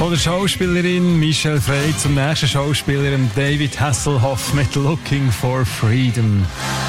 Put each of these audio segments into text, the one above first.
Von der Schauspielerin Michelle Frey zum nächsten Schauspieler David Hasselhoff mit Looking for Freedom.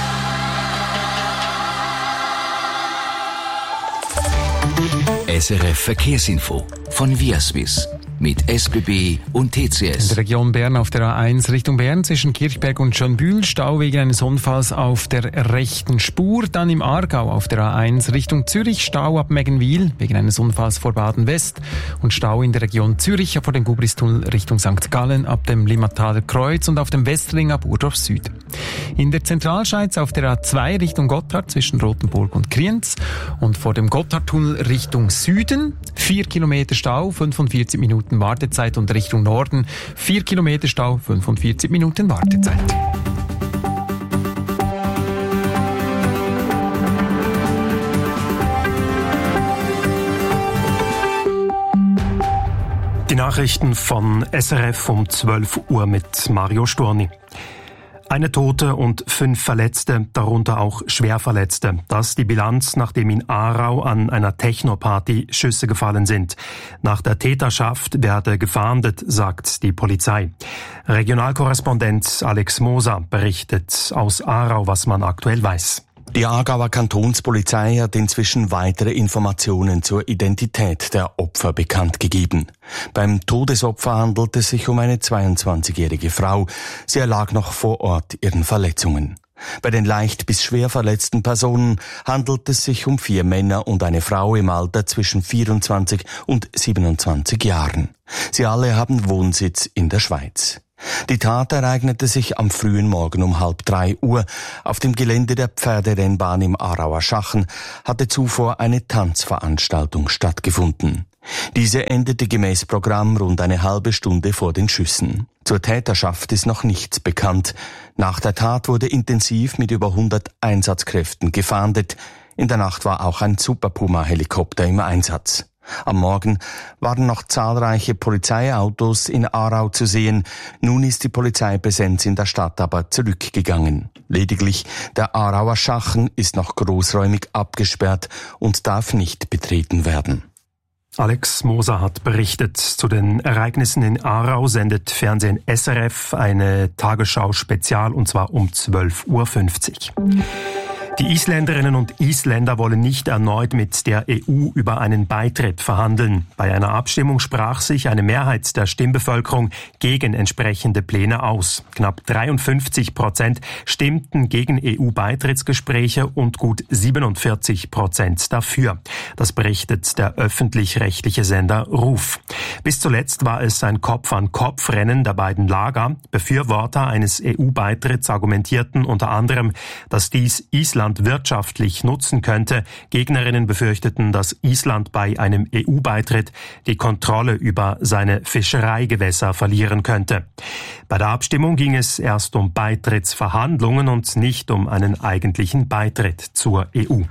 SRF Verkehrsinfo von Viaswiss mit SBB und TCS. In der Region Bern auf der A1 Richtung Bern zwischen Kirchberg und Schönbühl Stau wegen eines Unfalls auf der rechten Spur. Dann im Aargau auf der A1 Richtung Zürich Stau ab Meggenwil wegen eines Unfalls vor Baden-West und Stau in der Region Zürich vor dem Gubristunnel Richtung St. Gallen ab dem Limmataler Kreuz und auf dem Westring ab Urdorf Süd. In der Zentralschweiz auf der A2 Richtung Gotthard zwischen Rothenburg und Kriens und vor dem Gotthardtunnel Richtung Süden 4 Kilometer Stau, 45 Minuten Wartezeit und Richtung Norden 4 Kilometer Stau, 45 Minuten Wartezeit. Die Nachrichten von SRF um 12 Uhr mit Mario Storni. Eine Tote und 5 Verletzte, darunter auch Schwerverletzte. Das ist die Bilanz, nachdem in Aarau an einer Techno-Party Schüsse gefallen sind. Nach der Täterschaft werde gefahndet, sagt die Polizei. Regionalkorrespondent Alex Moser berichtet aus Aarau, was man aktuell weiß. Die Aargauer Kantonspolizei hat inzwischen weitere Informationen zur Identität der Opfer bekannt gegeben. Beim Todesopfer handelt es sich um eine 22-jährige Frau. Sie erlag noch vor Ort ihren Verletzungen. Bei den leicht bis schwer verletzten Personen handelt es sich um 4 Männer und eine Frau im Alter zwischen 24 und 27 Jahren. Sie alle haben Wohnsitz in der Schweiz. Die Tat ereignete sich am frühen Morgen um 2:30 Uhr. Auf dem Gelände der Pferderennbahn im Aarauer Schachen hatte zuvor eine Tanzveranstaltung stattgefunden. Diese endete gemäß Programm rund eine halbe Stunde vor den Schüssen. Zur Täterschaft ist noch nichts bekannt. Nach der Tat wurde intensiv mit über 100 Einsatzkräften gefahndet. In der Nacht war auch ein Super Puma-Helikopter im Einsatz. Am Morgen waren noch zahlreiche Polizeiautos in Aarau zu sehen. Nun ist die Polizeipräsenz in der Stadt aber zurückgegangen. Lediglich der Aarauer Schachen ist noch großräumig abgesperrt und darf nicht betreten werden. Alex Moser hat berichtet. Zu den Ereignissen in Aarau sendet Fernsehen SRF eine Tagesschau-Spezial und zwar um 12:50 Uhr. Die Isländerinnen und Isländer wollen nicht erneut mit der EU über einen Beitritt verhandeln. Bei einer Abstimmung sprach sich eine Mehrheit der Stimmbevölkerung gegen entsprechende Pläne aus. Knapp 53% stimmten gegen EU-Beitrittsgespräche und gut 47% dafür. Das berichtet der öffentlich-rechtliche Sender RUF. Bis zuletzt war es ein Kopf-an-Kopf-Rennen der beiden Lager. Befürworter eines EU-Beitritts argumentierten unter anderem, dass dies Island wirtschaftlich nutzen könnte. Gegnerinnen befürchteten, dass Island bei einem EU-Beitritt die Kontrolle über seine Fischereigewässer verlieren könnte. Bei der Abstimmung ging es erst um Beitrittsverhandlungen und nicht um einen eigentlichen Beitritt zur EU.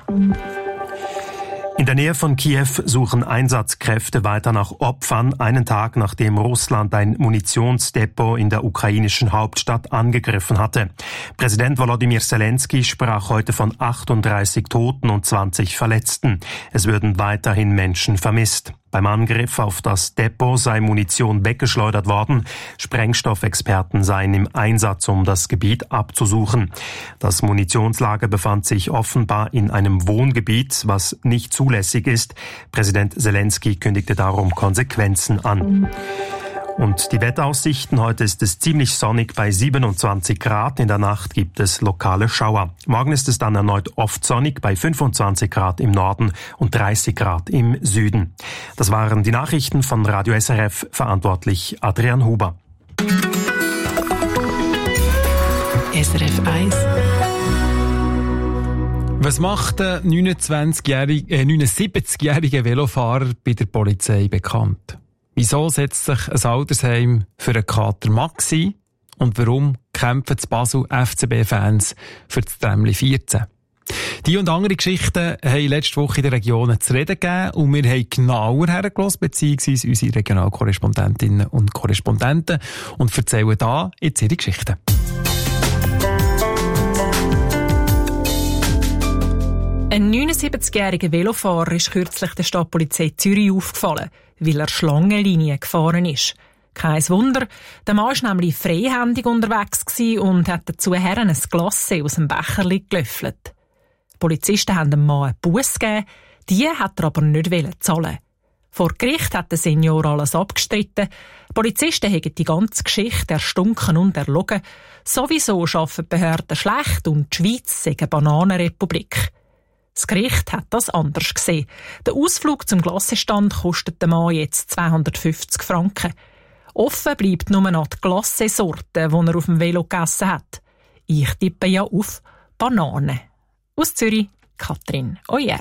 In der Nähe von Kiew suchen Einsatzkräfte weiter nach Opfern, einen Tag nachdem Russland ein Munitionsdepot in der ukrainischen Hauptstadt angegriffen hatte. Präsident Volodymyr Zelensky sprach heute von 38 Toten und 20 Verletzten. Es würden weiterhin Menschen vermisst. Beim Angriff auf das Depot sei Munition weggeschleudert worden. Sprengstoffexperten seien im Einsatz, um das Gebiet abzusuchen. Das Munitionslager befand sich offenbar in einem Wohngebiet, was nicht zulässig ist. Präsident Zelensky kündigte darum Konsequenzen an. Und die Wetteraussichten: Heute ist es ziemlich sonnig bei 27 Grad. In der Nacht gibt es lokale Schauer. Morgen ist es dann erneut oft sonnig bei 25 Grad im Norden und 30 Grad im Süden. Das waren die Nachrichten von Radio SRF, verantwortlich Adrian Huber. SRF 1. Was macht der 79-jährige Velofahrer bei der Polizei bekannt? Wieso setzt sich ein Altersheim für einen Kater Max ein? Und warum kämpfen die Basel FCB-Fans für das Trämli 14? Die und andere Geschichten haben letzte Woche in den Regionen zu reden gegeben und wir haben genauer hergelassen, beziehungsweise unsere Regionalkorrespondentinnen und Korrespondenten, und erzählen da jetzt ihre Geschichten. Ein 79-jähriger Velofahrer ist kürzlich der Stadtpolizei Zürich aufgefallen, weil er Schlangenlinien gefahren ist. Kein Wunder, der Mann war nämlich freihändig unterwegs und hat dazu ein Glacé aus dem Becherli gelöffelt. Die Polizisten haben dem Mann eine Busse gegeben, die hat er aber nicht zahlen. Vor Gericht hat der Senior alles abgestritten. Die Polizisten haben die ganze Geschichte erstunken und erlogen. Sowieso arbeiten die Behörden schlecht und die Schweiz sei eine Bananenrepublik. Das Gericht hat das anders gesehen. Der Ausflug zum Glacéstand kostet dem Mann jetzt 250 Franken. Offen bleibt nur noch die Glacé-Sorte, die er auf dem Velo gegessen hat. Ich tippe ja auf Bananen. Aus Zürich, Katrin Oyer.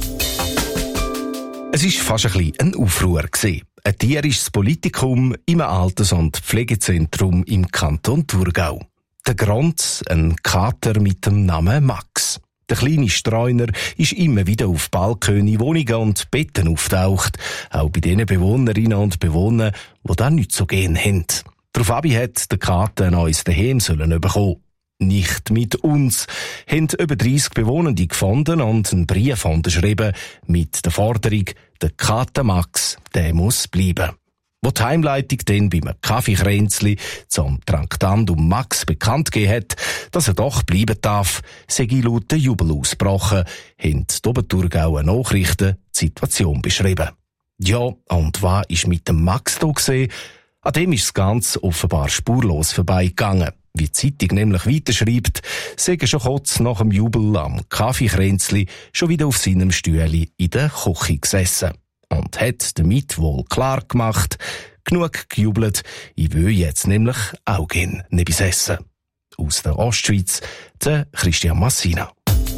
Es war fast ein bisschen ein Aufruhr. Ein tierisches Politikum im Alters- und Pflegezentrum im Kanton Thurgau. Der Grund, ein Kater mit dem Namen Max. Der kleine Streuner ist immer wieder auf Balkone, Wohnungen und Betten auftaucht. Auch bei den Bewohnerinnen und Bewohnern, die das nicht so gern haben. Daraufhin hat der Kater ein neues Daheim bekommen. Nicht mit uns, haben über 30 Bewohnende gefunden und einen Brief unterschrieben mit der Forderung, der Kater Max, der muss bleiben. Wo die Heimleitung dann beim Kaffeekränzli zum Traktandum Max bekannt gegeben hat, dass er doch bleiben darf, sei laut der Jubel ausgebrochen, haben die Oberthurgauer Nachrichten die Situation beschrieben. Ja, und was ist mit dem Max da gesehen? An dem ist das Ganze offenbar spurlos vorbeigegangen. Wie die Zeitung nämlich weiterschreibt, sei er schon kurz nach dem Jubel am Kaffeekränzli schon wieder auf seinem Stühli in der Küche gesessen. Und hat damit wohl klar gemacht, genug gejubelt, ich will jetzt nämlich auch gerne etwas essen. Aus der Ostschweiz, der Christian Massina.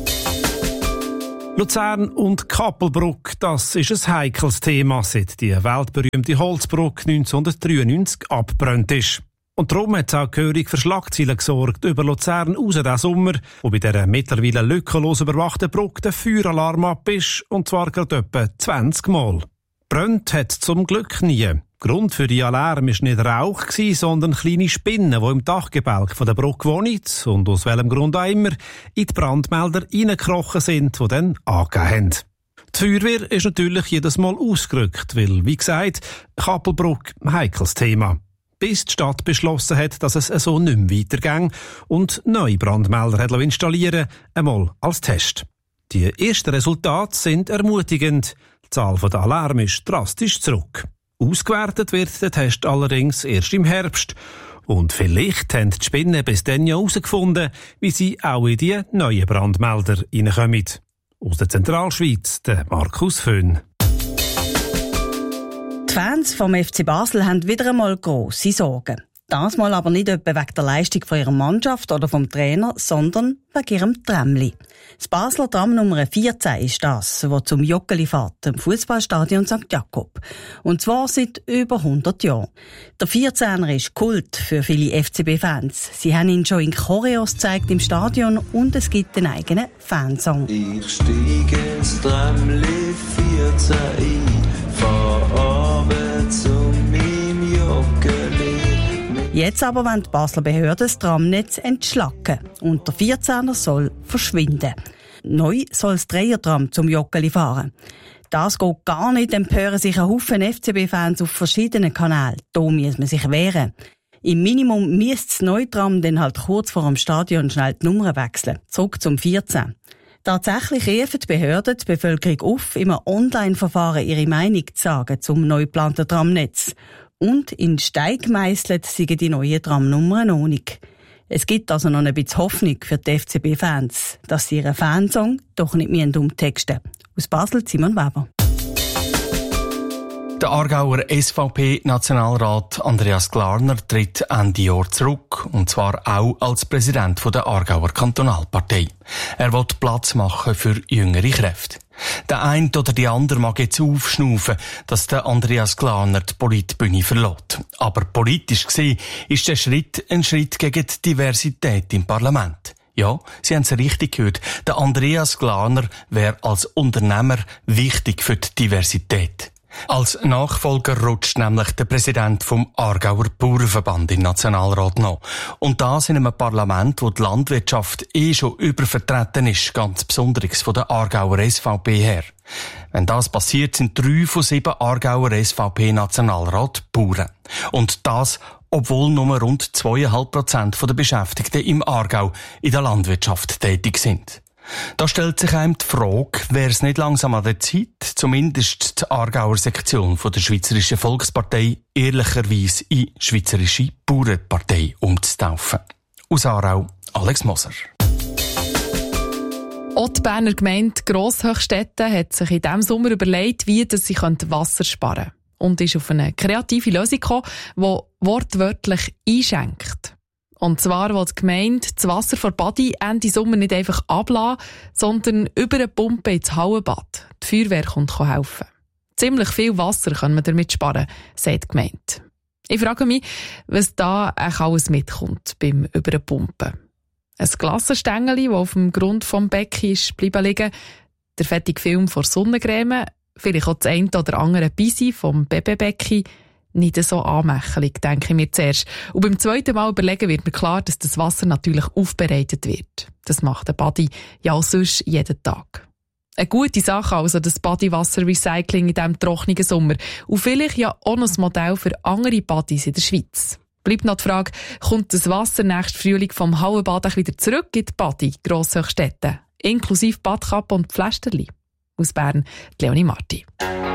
Luzern und Kappelbruck, das ist ein heikles Thema, seit die weltberühmte Holzbrücke 1993 abgebrannt ist. Und darum hat es auch gehörig für Schlagzeilen gesorgt über Luzern raus diesen Sommer, wo bei dieser mittlerweile lückenlos überwachten Brücke der Feueralarm ab ist, und zwar gerade etwa 20 Mal. Brennt hat zum Glück nie. Grund für die Alarm war nicht Rauch, sondern kleine Spinnen, die im Dachgebälk der Brücke wohnen und aus welchem Grund auch immer in die Brandmelder reingekrochen sind, die dann angegeben haben. Die Feuerwehr ist natürlich jedes Mal ausgerückt, weil, wie gesagt, Kappelbruck ein heikles Thema. Bis die Stadt beschlossen hat, dass es so nicht mehr weitergeht und neue Brandmelder hat installieren, einmal als Test. Die ersten Resultate sind ermutigend. Die Zahl der Alarme ist drastisch zurück. Ausgewertet wird der Test allerdings erst im Herbst. Und vielleicht haben die Spinnen bis dann ja herausgefunden, wie sie auch in die neuen Brandmelder reinkommen. Aus der Zentralschweiz, der Markus Föhn. Die Fans vom FC Basel haben wieder einmal grosse Sorgen. Das mal aber nicht etwa wegen der Leistung von ihrer Mannschaft oder vom Trainer, sondern wegen ihrem Tramli. Das Basler Tram Nummer 14 ist das, das zum Joggeli fährt, im Fußballstadion St. Jakob. Und zwar seit über 100 Jahren. Der 14er ist Kult für viele FCB-Fans. Sie haben ihn schon in Choreos gezeigt im Stadion und es gibt einen eigenen Fansong. Ich steige ins Tramli 14 ein, fahr runter zu meinem Joggeli. Jetzt aber wollen die Basler Behörden das Tramnetz entschlacken und der 14er soll verschwinden. Neu soll das Dreiertram zum Joggeli fahren. Das geht gar nicht, empören sich ein Haufen FCB-Fans auf verschiedenen Kanälen. Da muss man sich wehren. Im Minimum müsste das Neutram dann halt kurz vor dem Stadion schnell die Nummer wechseln. Zurück zum 14. Tatsächlich rufen die Behörden die Bevölkerung auf, im Online-Verfahren ihre Meinung zu sagen zum neu geplanten Tramnetz. Und in Stein gemeisselt sind die neuen Tramnummern noch nicht. Es gibt also noch ein bisschen Hoffnung für die FCB-Fans, dass sie ihren Fansong doch nicht umtexten müssen. Aus Basel, Simon Weber. Der Aargauer SVP-Nationalrat Andreas Glarner tritt Ende Jahr zurück, und zwar auch als Präsident der Aargauer Kantonalpartei. Er will Platz machen für jüngere Kräfte. Der eine oder die andere mag jetzt aufschnaufen, dass der Andreas Glarner die Politbühne verlässt. Aber politisch gesehen ist der Schritt ein Schritt gegen die Diversität im Parlament. Ja, Sie haben es richtig gehört. Der Andreas Glarner wäre als Unternehmer wichtig für die Diversität. Als Nachfolger rutscht nämlich der Präsident vom Aargauer Bauernverband in den Nationalrat noch. Und das in einem Parlament, wo die Landwirtschaft schon übervertreten ist, ganz besonders von der Aargauer SVP her. Wenn das passiert, sind 3 von 7 Aargauer SVP-Nationalrat Bauern. Und das, obwohl nur rund 2,5% der Beschäftigten im Aargau in der Landwirtschaft tätig sind. Da stellt sich einem die Frage, wäre es nicht langsam an der Zeit, zumindest die Aargauer Sektion von der Schweizerischen Volkspartei ehrlicherweise in Schweizerische Bauernpartei umzutaufen. Aus Aarau, Alex Moser. Auch die Berner Gemeinde Grosshöchstetten hat sich in diesem Sommer überlegt, wie sie Wasser sparen können. Und ist auf eine kreative Lösung gekommen, die wortwörtlich einschenkt. Und zwar will die Gemeinde das Wasser von Badi Ende Sommer nicht einfach ablassen, sondern über eine Pumpe ins Hallenbad. Die Feuerwehr kommt helfen. Ziemlich viel Wasser kann man damit sparen, sagt die Gemeinde. Ich frage mich, was da alles mitkommt beim Überpumpen. Ein Glassenstängeli, das auf dem Grund des Becken ist bleiben liegen, der fettige Film vor Sonnencreme, vielleicht auch das eine oder andere Bisi vom Babybecken. Nicht so anmächelig, denke ich mir zuerst. Und beim zweiten Mal überlegen wird mir klar, dass das Wasser natürlich aufbereitet wird. Das macht der Badi ja auch sonst jeden Tag. Eine gute Sache also, das Badiwasser-Recycling in diesem trockenen Sommer. Und vielleicht ja auch noch ein Modell für andere Badis in der Schweiz. Bleibt noch die Frage, kommt das Wasser nächsten Frühling vom Hallenbad wieder zurück in die Badi, Grosshöchstetten, inklusive Badkappe und Pflästerli? Aus Bern, Leonie Marti.